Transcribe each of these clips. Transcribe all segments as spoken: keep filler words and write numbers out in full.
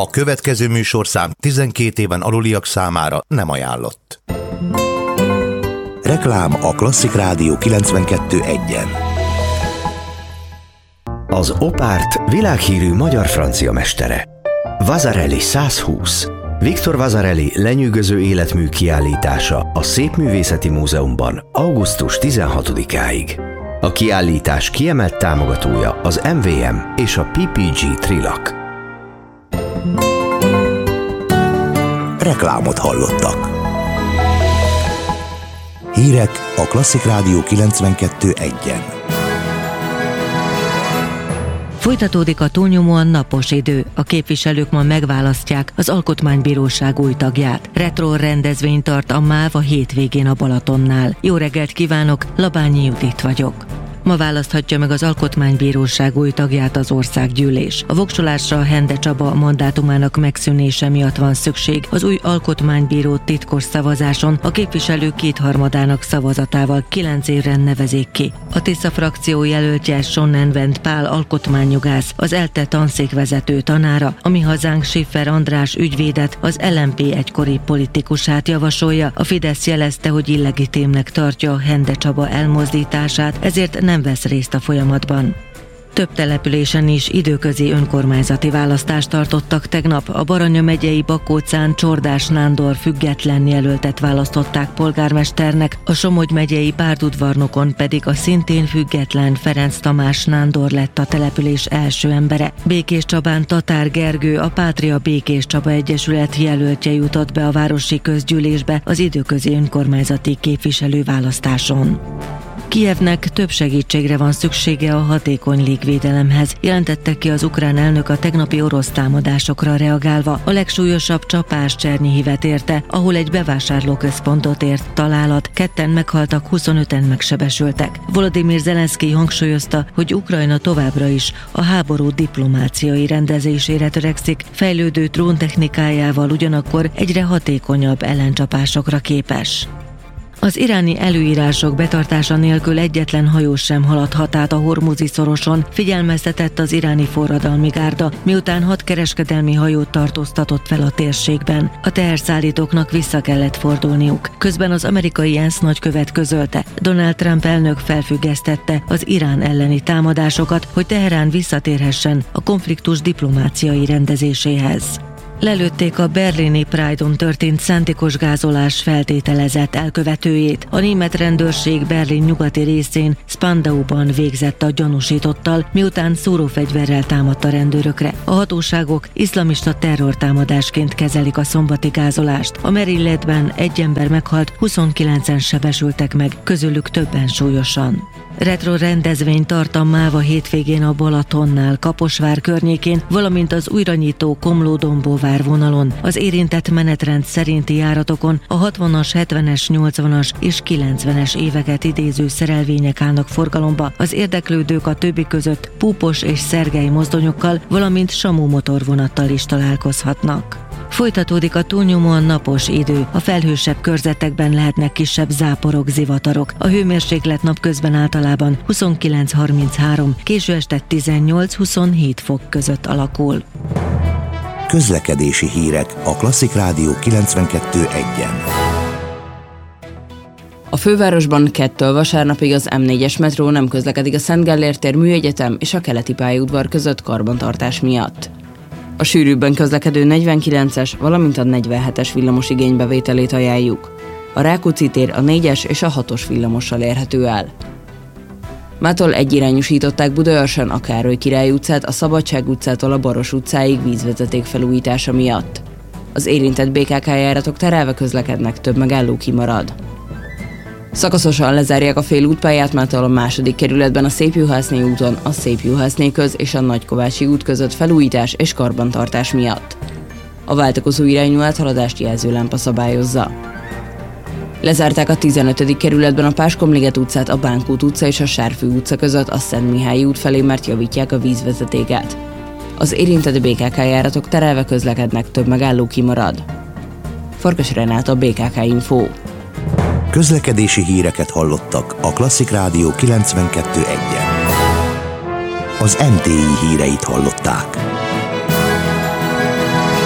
A következő műsorszám tizenkét éven aluliak számára nem ajánlott. Reklám a Klasszik Rádió kilencvenkettő egyen. Az Opárt világhírű magyar-francia mestere. Vasarely százhúsz. Viktor Vasarely lenyűgöző életmű kiállítása a Szépművészeti Múzeumban augusztus tizenhatodikáig. A kiállítás kiemelt támogatója az em vé em és a pé pé gé Trilak. Reklámot hallottak. Hírek a Klasszik Rádió kilencvenkettő egyen. Folytatódik a túlnyomóan napos idő. A képviselők ma megválasztják az Alkotmánybíróság új tagját. Retro rendezvény tart a MÁV a hétvégén a Balatonnál. Jó reggelt kívánok, Labányi Judit vagyok. Ma választhatja meg az Alkotmánybíróság új tagját az országgyűlés. A voksolásra a Hende Csaba mandátumának megszűnése miatt van szükség. Az új alkotmánybíró titkos szavazáson a képviselők kétharmadának szavazatával kilenc évre nevezik ki. A Tisza frakció jelöltje Sonnenwend Pál alkotmányjogász, az ELTE tanszékvezető tanára, a Mi Hazánk Schiffer András ügyvédet, az el em pé egykori politikusát javasolja. A Fidesz jelezte, hogy illegitímnek tartja a Hende Csaba elmozdítását, ezért nem nem vesz részt a folyamatban. Több településen is időközi önkormányzati választást tartottak tegnap. A Baranya megyei Bakócán Csordás Nándor független jelöltet választották polgármesternek, a Somogy megyei Bárdudvarnokon pedig a szintén független Ferenc Tamás Nándor lett a település első embere. Békéscsabán Tatár Gergő, a Pátria Békéscsaba Egyesület jelöltje jutott be a városi közgyűlésbe az időközi önkormányzati képviselőválasztáson. Kijevnek több segítségre van szüksége a hatékony légvédelemhez, jelentette ki az ukrán elnök a tegnapi orosz támadásokra reagálva. A legsúlyosabb csapás Csernihivet érte, ahol egy bevásárlóközpontot ért találat, ketten meghaltak, huszonöten megsebesültek. Volodymyr Zelenszkij hangsúlyozta, hogy Ukrajna továbbra is a háború diplomáciai rendezésére törekszik, fejlődő dróntechnikájával ugyanakkor egyre hatékonyabb ellencsapásokra képes. Az iráni előírások betartása nélkül egyetlen hajó sem haladhat át a Hormuzi szoroson, figyelmeztetett az iráni forradalmi gárda, miután hat kereskedelmi hajót tartóztatott fel a térségben. A teherszállítóknak vissza kellett fordulniuk. Közben az amerikai ENSZ nagykövet közölte, Donald Trump elnök felfüggesztette az Irán elleni támadásokat, hogy Teherán visszatérhessen a konfliktus diplomáciai rendezéséhez. Lelőtték a berlini Pride-on történt szándékos gázolás feltételezett elkövetőjét. A német rendőrség Berlin nyugati részén Spandauban végzett a gyanúsítottal, miután szúrófegyverrel támadt a rendőrökre. A hatóságok iszlamista terrortámadásként kezelik a szombati gázolást. A merillettben egy ember meghalt, huszonkilencen sebesültek meg, közülük többen súlyosan. Retro rendezvény tart a MÁV a hétvégén a Balatonnál, Kaposvár környékén, valamint az újranyitó Komló-Dombóvár vonalon. Az érintett menetrend szerinti járatokon a hatvanas, hetvenes, nyolcvanas és kilencvenes éveket idéző szerelvények állnak forgalomba. Az érdeklődők a többi között Púpos és Szergely mozdonyokkal, valamint Samu motorvonattal is találkozhatnak. Folytatódik a túlnyomóan napos idő, a felhősebb körzetekben lehetnek kisebb záporok, zivatarok. A hőmérséklet napközben általában huszonkilenc harminchárom, késő este tizennyolc-huszonhét fok között alakul. Közlekedési hírek a Klasszik Rádió kilencvenkettő egyen. A fővárosban kettől vasárnapig az em négyes metró nem közlekedik a Szent Gellért tér Műegyetem és a Keleti pályaudvar között karbantartás miatt. A sűrűbben közlekedő negyvenkilences, valamint a negyvenhetes villamos igénybevételét ajánljuk. A Rákóczi tér a négyes és a hatos villamossal érhető el. Mától egyirányosították Budaörsön a Károly Király utcát a Szabadság utcától a Baros utcáig vízvezeték felújítása miatt. Az érintett bé ká ká járatok terelve közlekednek, több megálló kimarad. Szakaszosan lezárják a félútpályát Mától a második kerületben a Szépjuhászné úton, a Szépjuhászné köz és a Nagykovácsi út között felújítás és karbantartás miatt. A váltakozó irányú áthaladást jelzőlámpa szabályozza. Lezárták a tizenötödik kerületben a Páskomliget utcát, a Bánkút utca és a Sárfű utca között a Szentmihályi út felé, mert javítják a vízvezetéket. Az érintett bé ká ká járatok terelve közlekednek, több megálló kimarad. Farkas Renáta, bé ká ká Info. Közlekedési híreket hallottak a Klasszik Rádió kilencvenkettő egyen. Az em té i híreit hallották.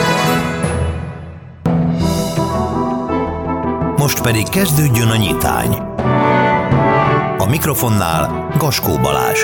pedig kezdődjön a nyitány. A mikrofonnál Gaskó Balázs.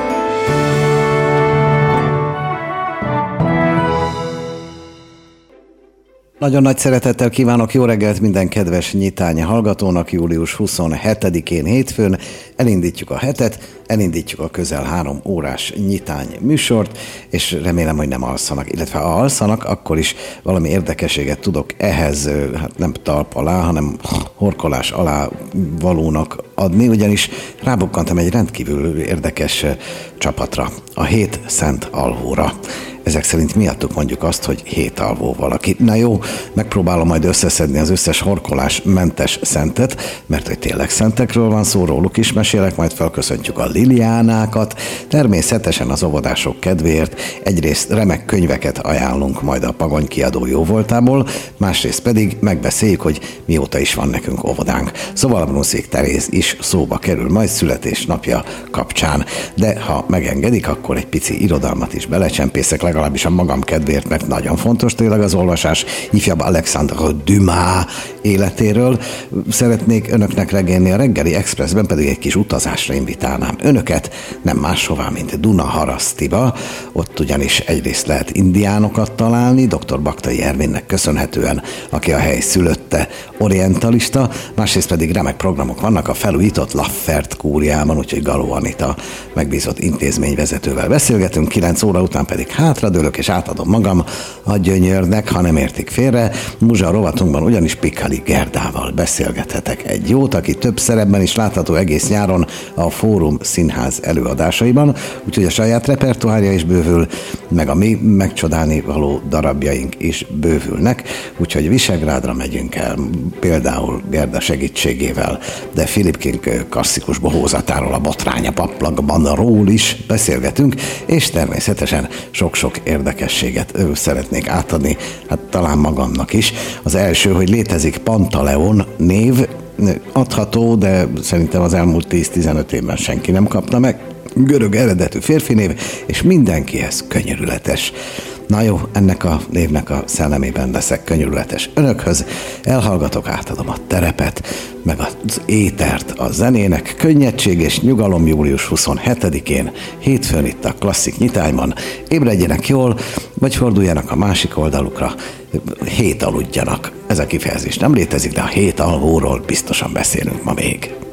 Nagyon nagy szeretettel kívánok jó reggelt minden kedves nyitány hallgatónak. Július huszonhetedikén hétfőn elindítjuk a hetet, elindítjuk a közel három órás nyitány műsort, és remélem, hogy nem alszanak, illetve ha alszanak, akkor is valami érdekességet tudok ehhez, hát nem talp alá, hanem horkolás alá valónak adni, ugyanis rábukkantam egy rendkívül érdekes csapatra, a hét szent alvóra. Ezek szerint miattuk mondjuk azt, hogy hét alvó valaki. Na jó, megpróbálom majd összeszedni az összes horkolás mentes szentet, mert hogy tényleg szentekről van szó, róluk is mesélek, majd felköszöntjük a Liliánákat. Természetesen az óvodások kedvéért egyrészt remek könyveket ajánlunk majd a Pagony kiadó jóvoltából, másrészt pedig megbeszéljük, hogy mióta is van nekünk óvodánk. Szóval a Brunswick Teréz is szóba kerül majd születésnapja kapcsán. De ha megengedik, akkor egy pici irodalmat is belecsempészek, legalábbis a magam kedvéért, mert nagyon fontos tényleg az olvasás. Ifjabb Alexandre Dumas életéről szeretnék önöknek regélni, a reggeli Expressben pedig egy kis utazásra invitálnám önöket, nem máshová, mint Dunaharasztiba. Ott ugyanis egyrészt lehet indiánokat találni, dr. Baktai Ervinnek köszönhetően, aki a hely szülötte, orientalista, másrészt pedig remek programok vannak a felújított Laffert kúriában, úgyhogy Galó Anita megbízott intézményvezetővel beszélgetünk, kilenc óra után pedig hátradőlök és átadom magam a Gyönyörnek, ha nem értik félre. Muzsa rovatunkban ugyanis Pikali Gerdával beszélgethetek egy jót, aki több szerepben is látható egész nyáron a Fórum Színház előadásaiban, úgyhogy a saját repertoárja is bővül, meg a mi megcsodálni való darabjaink is bővülnek, úgyhogy Visegrádra megyünk el, például Gerda segítségével, de Philip King klasszikus bohózatáról, a Botránya paplagbanról is beszélgetünk, és természetesen sok-sok érdekességet szeretnék átadni, hát talán magamnak is. Az első, hogy létezik Pantaleon név, adható, de szerintem az elmúlt tíz-tizenöt évben senki nem kapta meg. Görög eredetű férfi név, és mindenkihez könyörületes. Na jó, ennek a névnek a szellemében leszek könyörületes önökhöz. Elhallgatok, átadom a terepet, meg az étert a zenének. Könnyedség és nyugalom július huszonhetedikén, hétfőn itt a Klasszik Nyitányban. Ébredjenek jól, vagy forduljanak a másik oldalukra, hét aludjanak. Ez a kifejezés nem létezik, de a hét alvóról biztosan beszélünk ma még.